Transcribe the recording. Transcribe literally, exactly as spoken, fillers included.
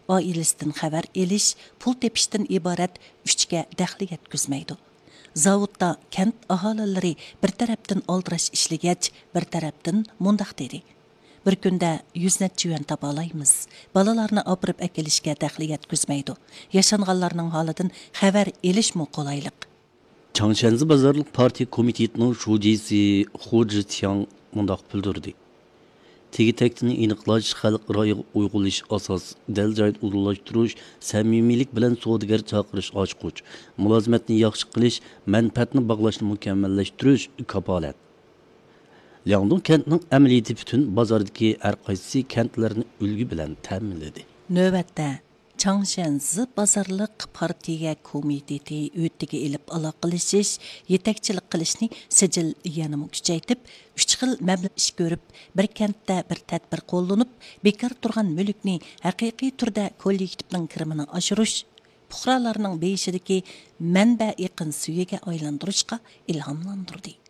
oilasidan xabar elish, pul tepishdan iborat uchga daxli yetkazmaydi. Zavodda kent aholilari bir tarafdan oldirash ishlagach, bir tarafdan mundaq dedi. Bir kunda yuz necha yuan topalaymiz. Balalarni opirib akilishga daxli yetkazmaydi. Yashanganlarning holidan xabar elishmi qolaylik. Changshanzi bozorlik partiya komitetining shujisi Hu Zhiqiang mundaq bildirdi. Tegi-tekini aniqlash, xalq ra'yiga uyg'unlash asos, dal joyda o'rinlashtirish, samimiylik bilan savdogar chaqirish ochquch, mulozimatni yaxshi qilish, manfaatni bog'lashni mukammallashtirish kapolat. Liangdong kentining amaliyoti butun bozordagi har qaysi kentlarni ulgu bilan ta'minladi. Navbatda Changshanzi bozorliq partiya komiteti o'tiga elib aloqalashish, yetakchilik qilishni sijil yanama kuchaytib, uch xil mablag' ish ko'rib, bir kentda bir tadbir qo'llanib, bekor turgan mulkni haqiqiy turda kollektivning kirimini oshirish, fuqarolarning beshidagi manba yaqin suyaga aylantirishga ilhomlantirdi.